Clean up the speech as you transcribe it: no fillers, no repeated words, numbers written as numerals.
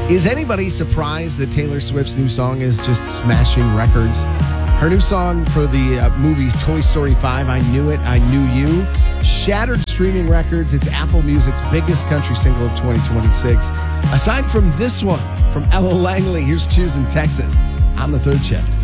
Is anybody surprised that Taylor Swift's new song is just smashing records? Her new song for the movie Toy Story 5, I Knew It, I Knew You, shattered streaming records. It's Apple Music's biggest country single of 2026. Aside from this one, from Ella Langley, here's Choosing Texas on The Third Shift.